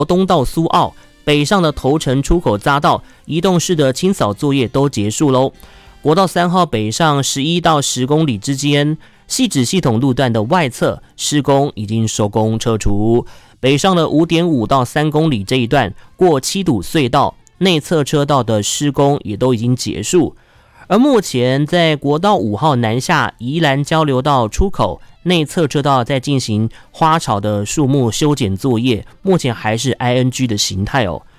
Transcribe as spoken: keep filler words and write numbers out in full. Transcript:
东到苏澳北上的头城出口匝道移动式的清扫作业都结束喽。国道三号北上十一到十公里之间，汐止系统路段的外侧施工已经收工撤除，北上的 五点五到三公里这一段过七堵隧道内侧车道的施工也都已经结束。而目前在国道五号南下宜兰交流道出口内侧车道在进行花草的树木修剪作业，目前还是 I N G 的形态哦。